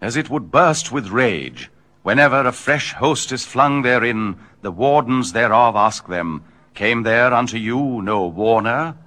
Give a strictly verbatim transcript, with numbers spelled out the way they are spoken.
as it would burst with rage. Whenever a fresh host is flung therein, the wardens thereof ask them, Came there unto you no warner?